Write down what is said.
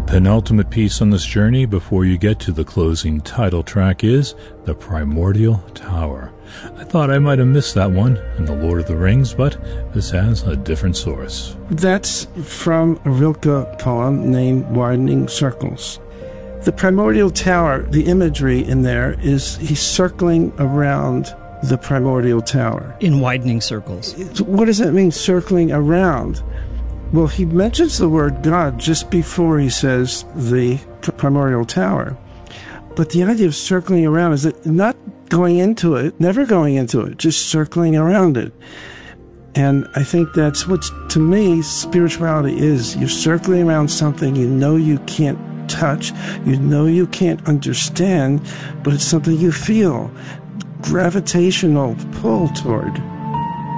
penultimate piece on this journey before you get to the closing title track is The Primordial Tower. I thought I might have missed that one in The Lord of the Rings, but this has a different source. That's from a Rilke poem named Widening Circles. The Primordial Tower, the imagery in there is he's circling around the Primordial Tower. In widening circles. What does that mean, circling around? Well, he mentions the word God just before he says the Primordial Tower. But the idea of circling around is that not going into it, never going into it, just circling around it. And I think that's what, to me, spirituality is. You're circling around something you know you can't touch, you know you can't understand, but it's something you feel gravitational pull toward.